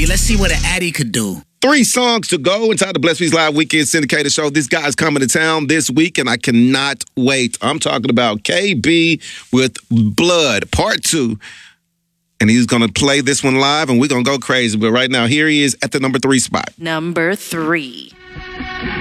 Addy. Let's see what an Addy could do. 3 songs to go inside the Blessed Feast Live Weekend Syndicated Show. This guy's coming to town this week, and I cannot wait. I'm talking about KB with Blood, Part 2. And he's going to play this one live, and we're going to go crazy. But right now, here he is at the number 3 spot. Number 3.